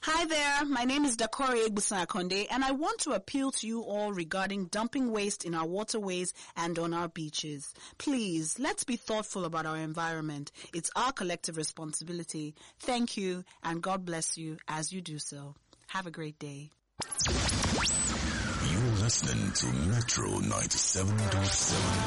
Hi there, my name is Dakori Egbusan-Akonde, and I want to appeal to you all regarding dumping waste in our waterways and on our beaches. Please, let's be thoughtful about our environment. It's our collective responsibility. Thank you, and God bless you as you do so. Have a great day. You're listening to Metro 97.7